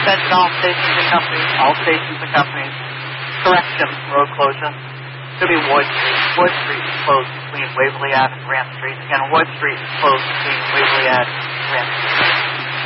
Attention all stations and companies. All stations and companies. Correction, road closure. Should be Ward Street. Ward Street is closed between Waverly Ave and Grant Street. Again, Ward Street is closed between Waverly Ave and Grant Street.